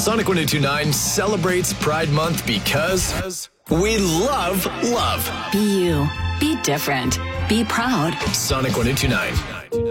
Sonic 102.9 celebrates Pride Month because we love love. Be you. Be different. Be proud. Sonic 102.9.